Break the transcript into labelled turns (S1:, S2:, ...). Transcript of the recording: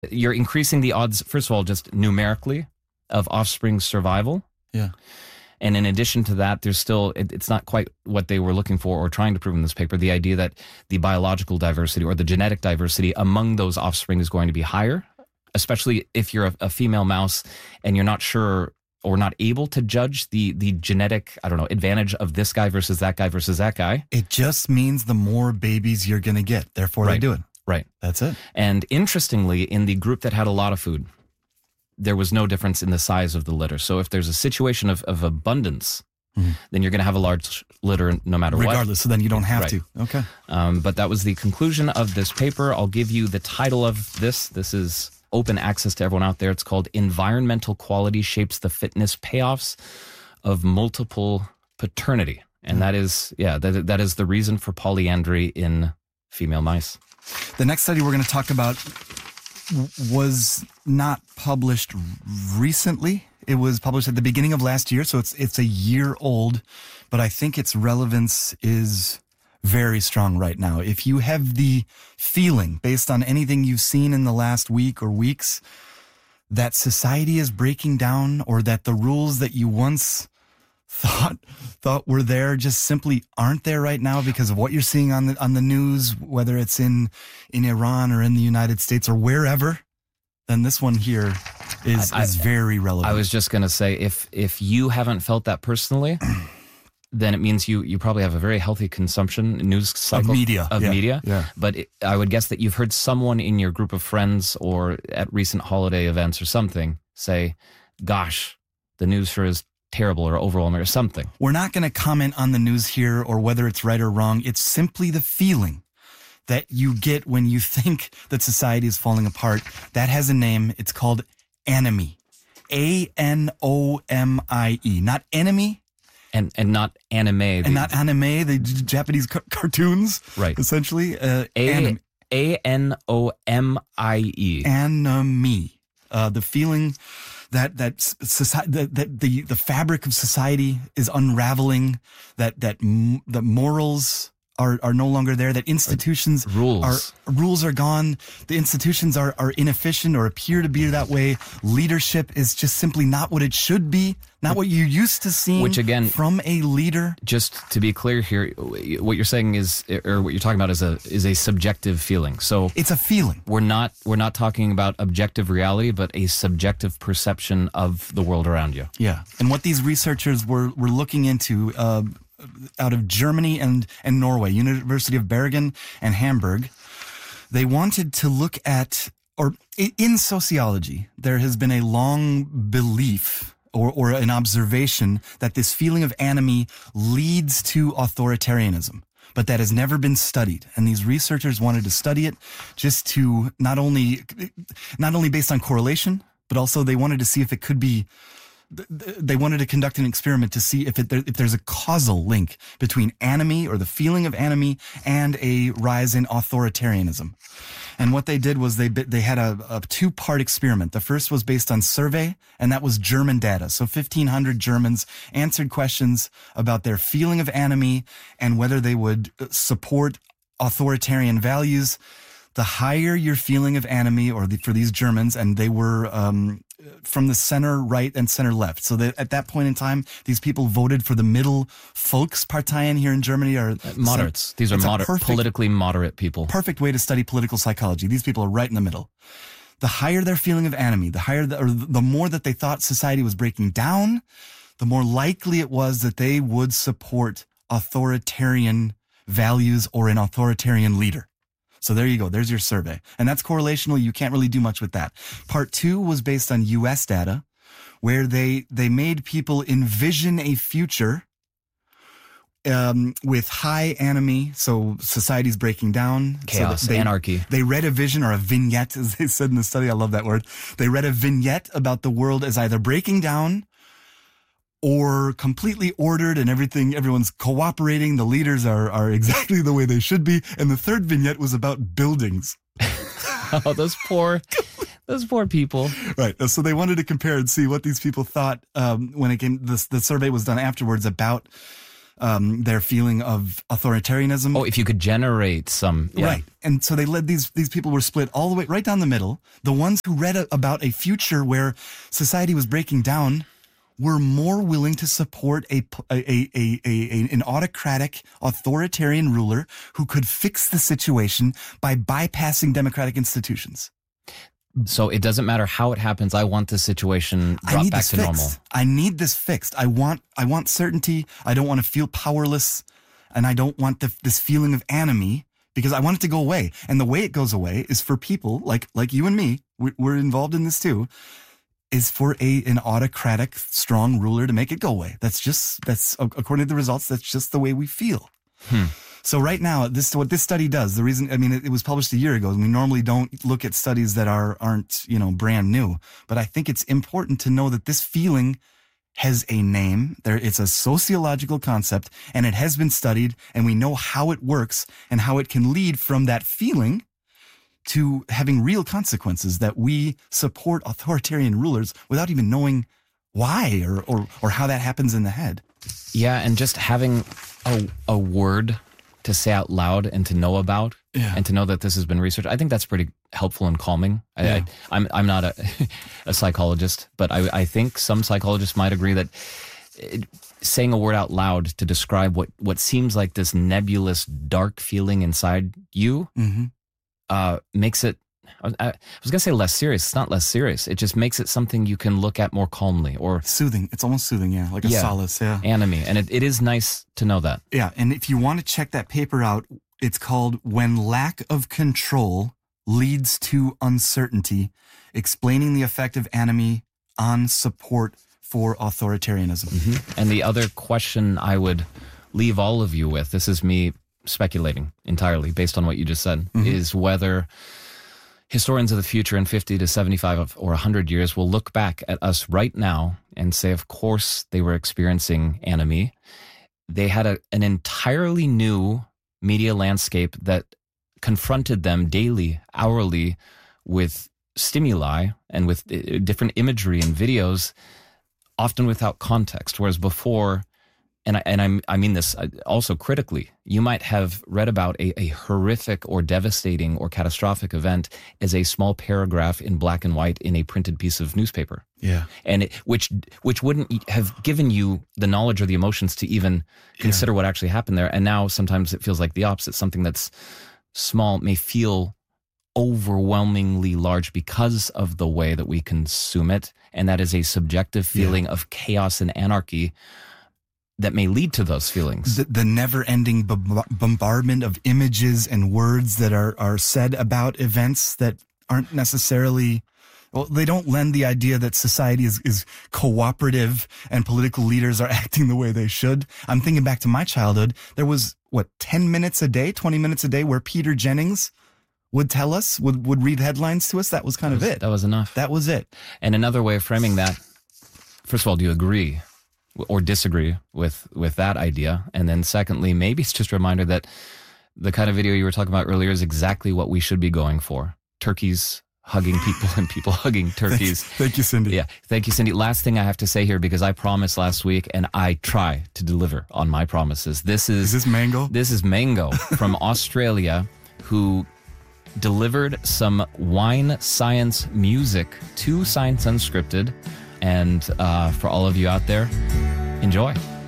S1: You're increasing the odds, first of all, just numerically, of offspring survival.
S2: Yeah.
S1: And in addition to that, there's still, it's not quite what they were looking for or trying to prove in this paper, the idea that the biological diversity or the genetic diversity among those offspring is going to be higher, especially if you're a female mouse and you're not sure or not able to judge the genetic, advantage of this guy versus that guy versus that guy.
S2: It just means the more babies you're going to get. Therefore, they do it.
S1: Right.
S2: That's it.
S1: And interestingly, in the group that had a lot of food, there was no difference in the size of the litter. So if there's a situation of abundance, then you're going to have a large litter no matter what.
S2: Regardless, so then you don't have to. Okay.
S1: But that was the conclusion of this paper. I'll give you the title of this. This is open access to everyone out there. It's called Environmental Quality Shapes the Fitness Payoffs of Multiple Paternity. And that is, that is the reason for polyandry in female mice.
S2: The next study we're going to talk about was not published recently. It was published at the beginning of last year, so it's a year old, but I think its relevance is very strong right now. If you have the feeling, based on anything you've seen in the last week or weeks, that society is breaking down, or that the rules that you once thought were there just simply aren't there right now because of what you're seeing on the news, whether it's in Iran or in the United States or wherever, then this one here is very relevant.
S1: I was just going to say, if you haven't felt that personally, then it means you probably have a very healthy consumption news cycle of media.
S2: Yeah.
S1: But I would guess that you've heard someone in your group of friends or at recent holiday events or something say, gosh, the news sure is terrible or overwhelming or something.
S2: We're not going to comment on the news here or whether it's right or wrong. It's simply the feeling that you get when you think that society is falling apart. That has a name. It's called anomie. Anomie. Not enemy.
S1: And not anime.
S2: And not anime, the Japanese cartoons.
S1: Right.
S2: Essentially.
S1: Anomie.
S2: Anomie. The feeling that society, that the fabric of society is unraveling, that the morals are no longer there, that rules are gone, the institutions are inefficient or appear to be that way. Leadership is just simply not what it should be, not what you're used to seeing.
S1: Which again,
S2: from a leader.
S1: Just to be clear here, what you're saying is, or what you're talking about is a subjective feeling. So
S2: it's a feeling.
S1: We're not talking about objective reality, but a subjective perception of the world around you.
S2: Yeah. And what these researchers were looking into, out of Germany and Norway, University of Bergen and Hamburg, they wanted to look at, or in sociology, there has been a long belief or an observation that this feeling of anomie leads to authoritarianism, but that has never been studied. And these researchers wanted to study it just to not only based on correlation, but also they wanted to see if it could be. They wanted to conduct an experiment to see if there's a causal link between anomie, or the feeling of anomie, and a rise in authoritarianism. And what they did was they had a two-part experiment. The first was based on survey, and that was German data. So 1,500 Germans answered questions about their feeling of anomie and whether they would support authoritarian values. The higher your feeling of anomie, for these Germans, and they were from the center right and center left. So that at that point in time, these people voted for the middle. Volksparteien here in Germany are
S1: moderates. These are politically moderate people.
S2: Perfect way to study political psychology. These people are right in the middle. The higher their feeling of anomie, the more that they thought society was breaking down, the more likely it was that they would support authoritarian values or an authoritarian leader. So there you go. There's your survey. And that's correlational. You can't really do much with that. Part two was based on U.S. data, where they made people envision a future with high anomie. So society's breaking down.
S1: Chaos, anarchy.
S2: They read a vision, or a vignette, as they said in the study. I love that word. They read a vignette about the world as either breaking down or completely ordered, and everyone's cooperating. The leaders are exactly the way they should be. And the third vignette was about buildings.
S1: Oh, those poor people.
S2: Right. So they wanted to compare and see what these people thought when it came. The survey was done afterwards about their feeling of authoritarianism.
S1: Oh, if you could generate some. Yeah.
S2: Right. And so they led these people were split all the way right down the middle. The ones who read about a future where society was breaking down were more willing to support an autocratic, authoritarian ruler who could fix the situation by bypassing democratic institutions.
S1: So it doesn't matter how it happens. I want this situation brought back to normal.
S2: I need this fixed. I want certainty. I don't want to feel powerless, and I don't want this feeling of anomie because I want it to go away. And the way it goes away is for people like you and me. We're involved in this too. Is for an autocratic, strong ruler to make it go away. That's according to the results. That's just the way we feel. So right now, what this study does. The reason, it was published a year ago, and we normally don't look at studies that aren't brand new. But I think it's important to know that this feeling has a name. It's a sociological concept, and it has been studied, and we know how it works and how it can lead from that feeling to having real consequences, that we support authoritarian rulers without even knowing why or how that happens in the head.
S1: Yeah, and just having a word to say out loud and to know about, and to know that this has been researched, I think that's pretty helpful and calming.
S2: Yeah.
S1: I'm not a psychologist, but I think some psychologists might agree that saying a word out loud to describe what seems like this nebulous, dark feeling inside you makes it, I was going to say less serious. It's not less serious. It just makes it something you can look at more calmly or
S2: soothing. It's almost soothing. Yeah. Like a solace. Yeah.
S1: Anomie. And it is nice to know that.
S2: Yeah. And if you want to check that paper out, it's called When Lack of Control Leads to Uncertainty, Explaining the Effect of Anomie on Support for Authoritarianism.
S1: And the other question I would leave all of you with, this is me speculating entirely based on what you just said, is whether historians of the future in 50 to 75 or 100 years will look back at us right now and say, of course, they were experiencing anomie. They had an entirely new media landscape that confronted them daily, hourly, with stimuli and with different imagery and videos, often without context. Whereas before, and I mean this also critically, you might have read about a horrific or devastating or catastrophic event as a small paragraph in black and white in a printed piece of newspaper.
S2: Yeah.
S1: And which wouldn't have given you the knowledge or the emotions to even consider what actually happened there. And now sometimes it feels like the opposite. Something that's small may feel overwhelmingly large because of the way that we consume it. And that is a subjective feeling of chaos and anarchy that may lead to those feelings.
S2: The never-ending bombardment of images and words that are said about events that aren't necessarily, well, they don't lend the idea that society is cooperative and political leaders are acting the way they should. I'm thinking back to my childhood. There was, 10 minutes a day, 20 minutes a day where Peter Jennings would tell us, would read headlines to us. That was kind of it.
S1: That was enough.
S2: That was it.
S1: And another way of framing that, first of all, do you agree or disagree with that idea? And then secondly, maybe it's just a reminder that the kind of video you were talking about earlier is exactly what we should be going for. Turkeys hugging people and people hugging turkeys.
S2: Thank you, Cindy.
S1: Yeah. Thank you, Cindy. Last thing I have to say here, because I promised last week and I try to deliver on my promises. Is
S2: this Mango?
S1: This is Mango from Australia, who delivered some wine science music to Science Unscripted. And for all of you out there, enjoy.